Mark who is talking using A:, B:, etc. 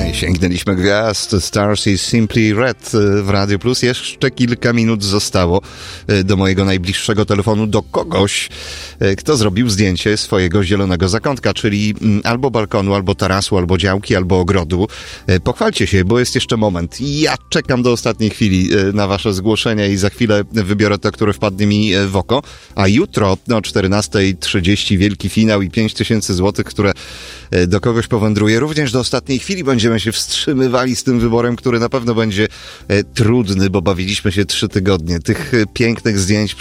A: Sięgnęliśmy gwiazd Stars is Simply Red w Radio Plus. Jeszcze kilka minut zostało do mojego najbliższego telefonu, do kogoś, kto zrobił zdjęcie swojego zielonego zakątka, czyli albo balkonu, albo tarasu, albo działki, albo ogrodu. Pochwalcie się, bo jest jeszcze moment. Ja czekam do ostatniej chwili na wasze zgłoszenia i za chwilę wybiorę to, które wpadnie mi w oko. A jutro o 14:30 wielki finał i 5000 zł, które do kogoś powędruje. Również do ostatniej chwili będziemy się wstrzymywali z tym wyborem, który na pewno będzie trudny, bo bawiliśmy się 3 tygodnie. Tych pięknych zdjęć